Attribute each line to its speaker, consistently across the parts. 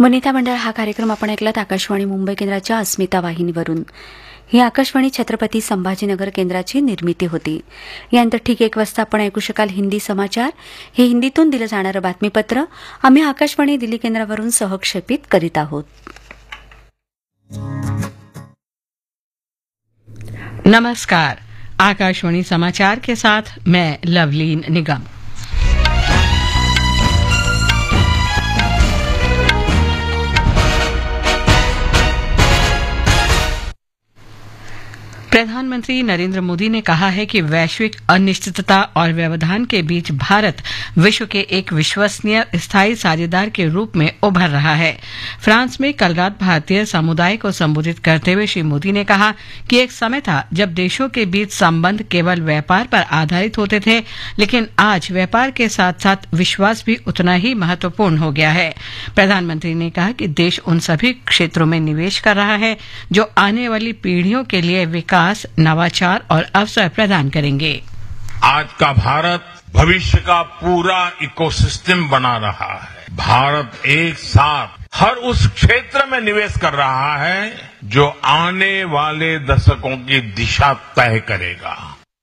Speaker 1: वनिता मंडळ हा कार्यक्रम आपण ऐकलात आकाशवाणी मुंबई केंद्राच्या अस्मिता वाहिनीवरून. ही आकाशवाणी छत्रपती संभाजीनगर केंद्राची निर्मिती होती. यानंतर ठीक 1 वाजता आपण ऐकू शकाल हिंदी समाचार. हे हिंदीतून दिलं जाणारं बातमीपत्र आम्ही आकाशवाणी दिल्ली केंद्रावरून सहक्षेपित करीत आहोत.
Speaker 2: नमस्कार. आकाशवाणी समाचार के साथ मैं लवलीन निगम. प्रधानमंत्री नरेंद्र मोदी ने कहा है कि वैश्विक अनिश्चितता और व्यवधान के बीच भारत विश्व के एक विश्वसनीय स्थायी साझेदार के रूप में उभर रहा है. फ्रांस में कल रात भारतीय समुदाय को संबोधित करते हुए श्री मोदी ने कहा कि एक समय था जब देशों के बीच संबंध केवल व्यापार पर आधारित होते थे, लेकिन आज व्यापार के साथ साथ विश्वास भी उतना ही महत्वपूर्ण हो गया है. प्रधानमंत्री ने कहा कि देश उन सभी क्षेत्रों में निवेश कर रहा है जो आने वाली पीढ़ियों के लिए विकास, नवाचार और अवसर प्रदान करेंगे.
Speaker 3: आज का भारत भविष्य का पूरा इकोसिस्टम बना रहा है. भारत एक साथ हर उस क्षेत्र में निवेश कर रहा है जो आने वाले दशकों की दिशा तय करेगा.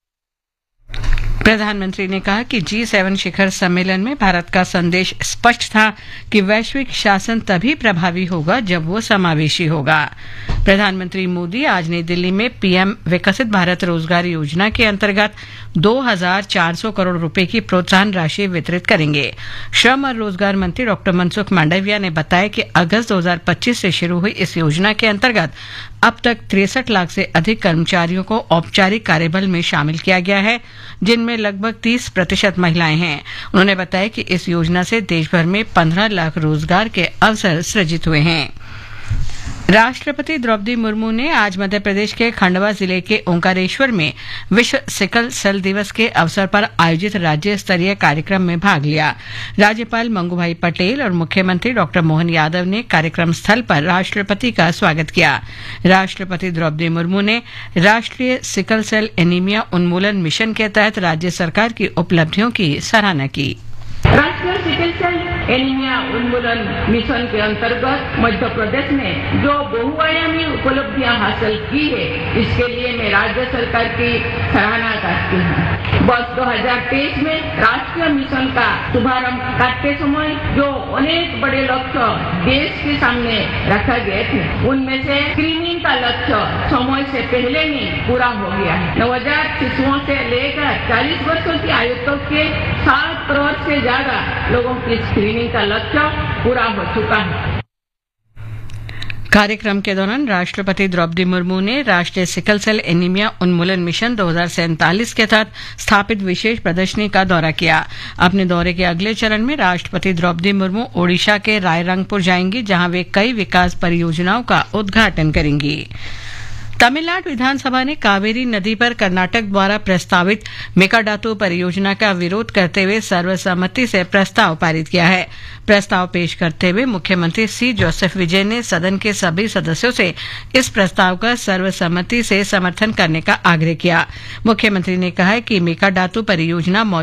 Speaker 2: प्रधानमंत्री ने कहा कि G7 शिखर सम्मेलन में भारत का संदेश स्पष्ट था कि वैश्विक शासन तभी प्रभावी होगा जब वो समावेशी होगा. प्रधानमंत्री मोदी आज नई दिल्ली में पीएम विकसित भारत रोजगार योजना के अंतर्गत 2,400 करोड़ रुपए की प्रोत्साहन राशि वितरित करेंगे. श्रम और रोजगार मंत्री डॉ मनसुख मांडविया ने बताया कि अगस्त 2025 से शुरू हुई इस योजना के अंतर्गत अब तक 63 लाख से अधिक कर्मचारियों को औपचारिक कार्यबल में शामिल किया गया है, जिनमें लगभग 30% महिलाएं हैं. उन्होंने बताया कि इस योजना से देशभर में 15 लाख रोजगार के अवसर सृजित हुए हैं. राष्ट्रपति द्रौपदी मुर्मू ने आज मध्य प्रदेश के खंडवा जिले के ओंकारेश्वर में विश्व सिकल सेल दिवस के अवसर पर आयोजित राज्य स्तरीय कार्यक्रम में भाग लिया. राज्यपाल मंगूभाई पटेल और मुख्यमंत्री डॉ मोहन यादव ने कार्यक्रम स्थल पर राष्ट्रपति का स्वागत किया. राष्ट्रपति द्रौपदी मुर्मू ने राष्ट्रीय सिकल सेल एनीमिया उन्मूलन मिशन के तहत राज्य सरकार की उपलब्धियों की सराहना की.
Speaker 4: राष्ट्रीय सिकल सेल एनीमिया उन्मूलन मिशन के अंतर्गत मध्य प्रदेश ने जो बहुआयामी उपलब्धियां हासिल की है, इसके लिए मैं राज्य सरकार की सराहना करती हूँ. वर्ष 2023 में राष्ट्रीय मिशन का शुभारंभ करते समय जो अनेक बड़े लक्ष्य देश के सामने रखा गए थे, उनमें से स्क्रीनिंग का लक्ष्य समय से पहले ही पूरा हो गया है. नवजात शिशुओं से लेकर 40 वर्षों की आयु तक के 7 करोड़ से ज्यादा लोगों की स्क्रीनिंग का लक्ष्य पूरा हो चुका है.
Speaker 2: कार्यक्रम के दौरान राष्ट्रपति द्रौपदी मुर्मू ने राष्ट्रीय सिकल सेल एनीमिया उन्मूलन मिशन 2047 के तहत स्थापित विशेष प्रदर्शनी का दौरा किया. अपने दौरे के अगले चरण में राष्ट्रपति द्रौपदी मुर्मू ओडिशा के रायरंगपुर जाएंगी, जहां वे कई विकास परियोजनाओं का उद्घाटन करेंगी. तमिलनाडु विधानसभा ने कावेरी नदी पर कर्नाटक द्वारा प्रस्तावित मेकाडातू परियोजना का विरोध करते हुए सर्वसम्मति से प्रस्ताव पारित किया है. प्रस्ताव पेश करते हुए मुख्यमंत्री सी जोसेफ विजय ने सदन के सभी सदस्यों से इस प्रस्ताव का सर्वसम्मति से समर्थन करने का आग्रह किया. मुख्यमंत्री ने कहा कि मेकाडातू परियोजना